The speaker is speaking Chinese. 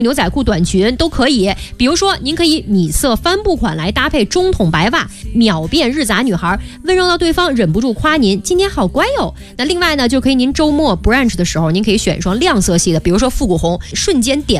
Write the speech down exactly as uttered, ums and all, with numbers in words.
牛仔裤、短裙都可以。比如说，您可以米色帆布款来搭配中筒白袜，秒变日杂女孩，温柔到对方忍不住夸您今天好乖哟。那另外呢，就可以您周末 brunch 的时候，您可以选一双亮色系的，比如说复古红，瞬间点